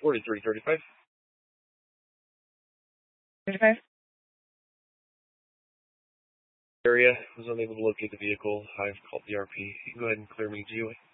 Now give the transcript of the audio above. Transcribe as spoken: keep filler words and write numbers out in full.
forty-three thirty-five. thirty-five. Area was unable to locate the vehicle. I've called the R P. You can go ahead and clear me G O A.